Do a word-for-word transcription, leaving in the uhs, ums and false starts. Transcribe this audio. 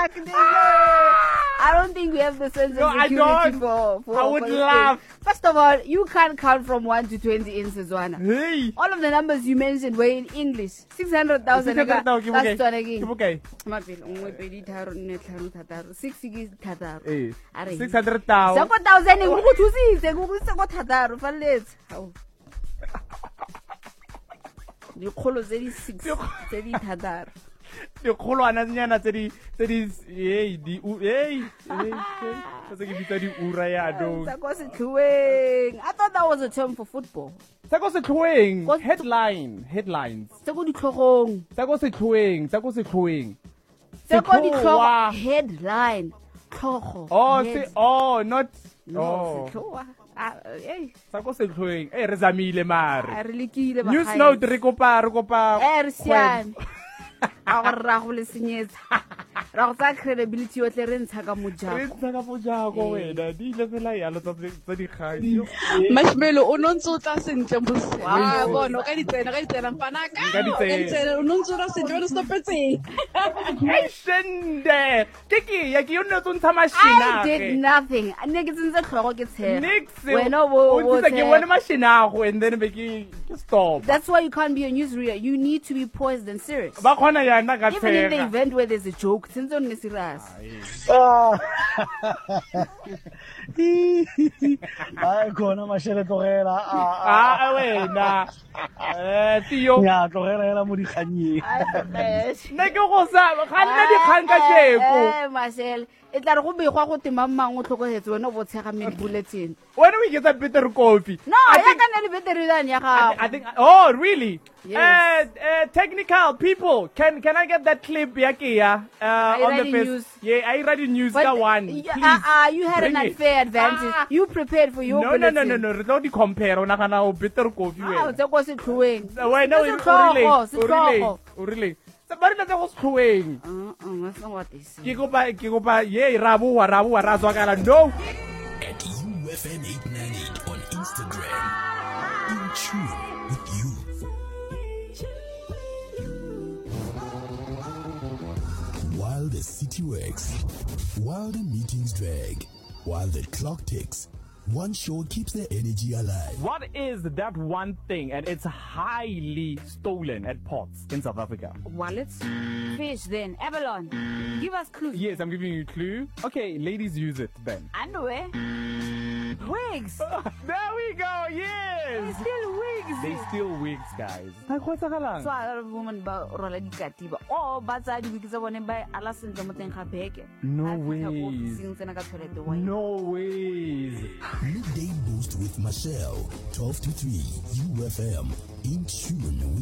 fucking day. I don't think we have the sense of No, I security don't. for, for I would for this laugh. thing. First of all, you can't count from one to twenty in Setswana. Hey. All of the numbers you mentioned were in English. Six hundred thousand. six hundred thousand, That's okay. Tswana again. Keep okay. Mapele, nngwe, pedi, tharo, nne, tlhano, thataro. Six ke thataro. Eh. A re- six hundred thousand. Sa ko thousand go go thusitse go go se ko thataro fa letse. Hao. Dikgolo tse di six tse di thataro. Dikgolwana nyana tse di tse di hey di u- hey hey tse ke bitsa di ura ya do. Sa ko setlhoeng. I thought that was a term for football. Tsa go setlhoeng Ko- headline headlines. Tse go ditlhogong. Tsa go setlhoeng, tsa go setlhoeng. Tse ko Setlhoa. ditlhogo headline. Tlhogo. Oh, head. se oh not No, oh. setlhoa. Ah, eh. Tsa go setlhoeng. Eh re zamile A mare. re lekile ba. News note re kopa re kopa. Eh re siane. A go ra go le senyetsa. Ra go tsa credibility yotlhe re ntsha ka Re mojako. ntse ka bojako wena. Di ile fela yalo tsa tsa di kgang. Marshmallow o no ntse o tla sentle mo se. Wow. Wa bona ka ditsena ka ditsena mpana ka. Ka ditsena. o no ntse o tla sentle o stopetseng. Hey shende. Ke ke ya ke yone tso ntsha I mashina. did nothing. Ne ke tsentse tlhogo ke tshega. Nix. Wena bo bo Untse ke bone tshega. mashina go and then be ke ke stop. That's why you can't be a newsreader. You need to be poised and serious. Ba khona yana ka Even in the tshega. event where there's a joke, since on serious. Ai khona mashele tlogela a Ah wena. Eh tio. ya tlogela hela mo dikganyeng. Ne ke go sa ga nne di kgang ka jeko. Eh, Marcel, e tla re go begwa go tema mang o tlhokogetse wena bo tshega me bulletin. When we get a bitter coffee. No, I ya think ka nne le betere than ya I ga. think oh really? Yes. Uh, uh, technical people, can can I get that clip ya ke ya uh, you on the ready face? news? Yeah, I ready news ka one. Yeah, Please. uh, uh, you had an bring it. unfair advantage. Ah. You prepared for your No, no, no, no, bulletin. no. Re tlo di compare ona kana o bitter coffee Ah, wena. tse ko setlhoeng. Wena o Se rile, setlhogo, o rile, setlhogo. o rile. Sa ba rena tse go setlhoeng. Uh, uh, that's not what they say. Ke kopa ke kopa ye ra bo wa ra bo wa ra tswa kala no. At U F M eight ninety-eight on Instagram. In tune with you. While the city works, while the meetings drag, while the clock ticks, one show keeps the energy alive. What is that one thing, and it's highly stolen at ports in South Africa? Wallets? Fish then. Abalone. Give us clues. Yes, I'm giving you a clue. Okay, ladies use it then. Underwear. Wigs. There we go, yes! Still wigs. They steal wigs, guys. Like, what's the galang? So a lot of women ba rola dikatiba. Oh, ba tsa di wigs tsa bone ba ala sentle mo teng ga beke. No Ha fitlha ko ways. ofising tsena ka toilet wine. No ways. Midday Boost with Michelle, twelve to three, U F M. In tune with